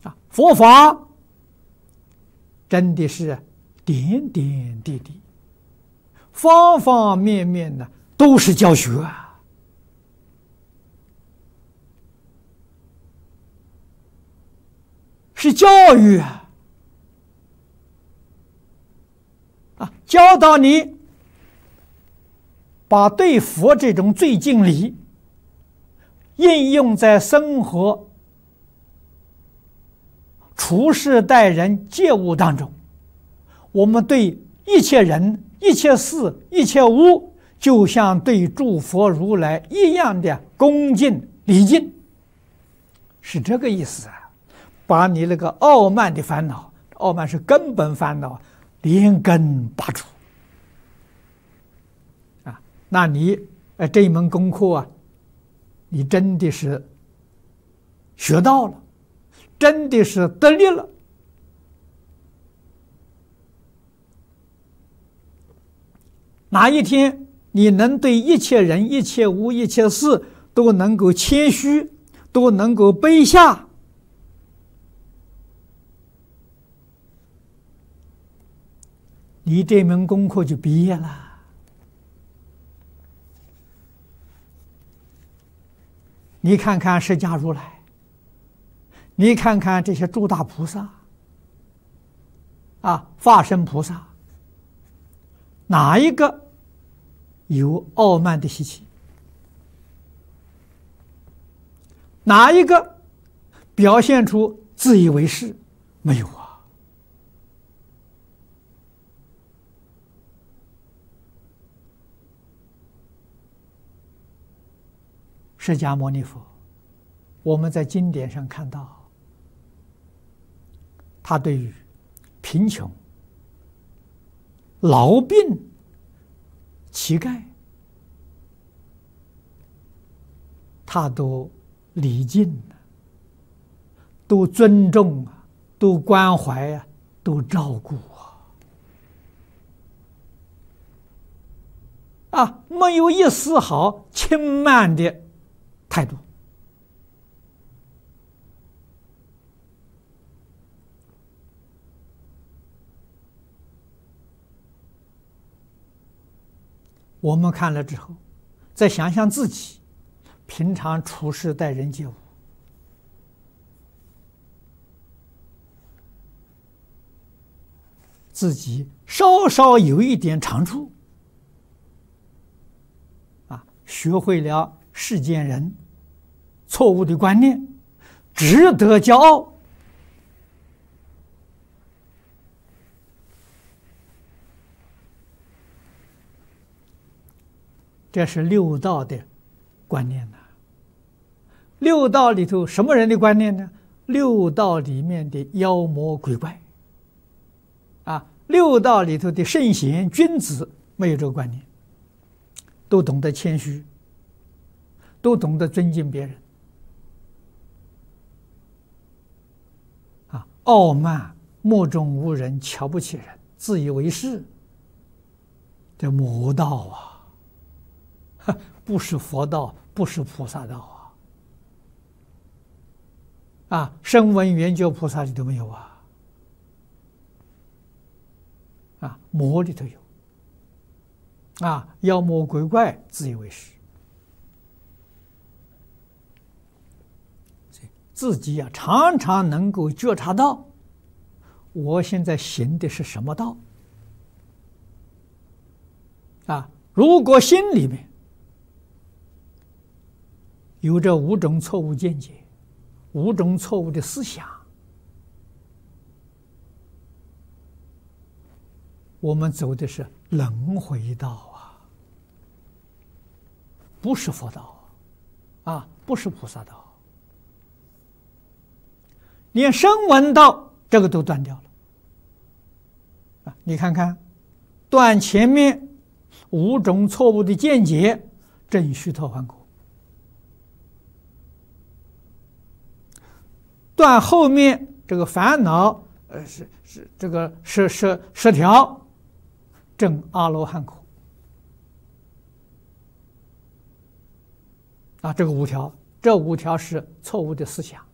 佛法真的是点点滴滴、方方面面的都是教学啊！是教育教导你把对佛这种最敬礼应用在生活、处事待人接物当中。我们对一切人、一切事、一切物，就像对诸佛如来一样的恭敬礼敬，是这个意思啊！把你那个傲慢的烦恼，傲慢是根本烦恼，连根拔除啊！那你这一门功课啊，你真的是学到了，真的是得力了。哪一天你能对一切人、一切物、一切事都能够谦虚，都能够卑下，你这门功课就毕业了。你看看释迦如来，你看看这些诸大菩萨化身菩萨，哪一个有傲慢的习气？哪一个表现出自以为是？没有啊！释迦牟尼佛，我们在经典上看到，他对于贫穷、痨病、乞丐，他都礼敬都尊重都关怀都照顾没有一丝毫轻慢的态度。我们看了之后，再想想自己平常处事待人接物，自己稍稍有一点长处学会了世间人错误的观念，值得骄傲。这是六道的观念呐。六道里头什么人的观念呢？六道里面的妖魔鬼怪六道里头的圣贤君子没有这个观念，都懂得谦虚，都懂得尊敬别人傲慢、目中无人、瞧不起人、自以为是，这魔道不是佛道，不是菩萨道声闻缘觉菩萨里头没有魔里头有妖魔鬼怪自以为是，自己常常能够觉察到，我现在行的是什么道如果心里面有这五种错误见解，五种错误的思想，我们走的是轮回道不是佛道不是菩萨道，连声闻道这个都断掉了你看看，断前面五种错误的见解，正须陀洹果；断后面这个烦恼是这个十条，证阿罗汉果这个五条，这五条是错误的思想